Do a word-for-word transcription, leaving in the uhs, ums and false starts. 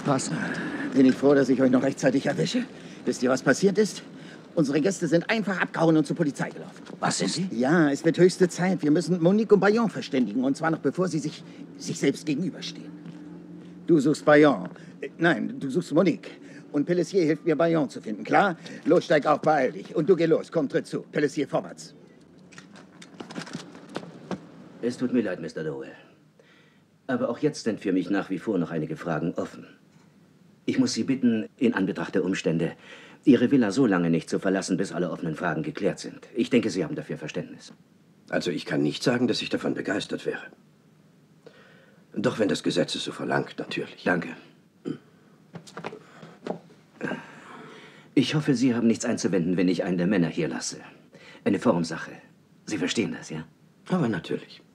Was? Bin ich froh, dass ich euch noch rechtzeitig erwische. Wisst ihr, was passiert ist? Unsere Gäste sind einfach abgehauen und zur Polizei gelaufen. Was sind Sie? Ja, es wird höchste Zeit. Wir müssen Monique und Bayon verständigen. Und zwar noch bevor sie sich, sich selbst gegenüberstehen. Du suchst Bayon. Äh, nein, du suchst Monique. Und Pellessier hilft mir, Bayon zu finden. Klar? Los, steig auf, beeil dich. Und du geh los. Komm, tritt zu. Pellessier, vorwärts. Es tut mir leid, Mister Dowell. Aber auch jetzt sind für mich nach wie vor noch einige Fragen offen. Ich muss Sie bitten, in Anbetracht der Umstände, Ihre Villa so lange nicht zu verlassen, bis alle offenen Fragen geklärt sind. Ich denke, Sie haben dafür Verständnis. Also ich kann nicht sagen, dass ich davon begeistert wäre. Doch wenn das Gesetz es so verlangt, natürlich. Danke. Ich hoffe, Sie haben nichts einzuwenden, wenn ich einen der Männer hier lasse. Eine Formsache. Sie verstehen das, ja? Aber natürlich.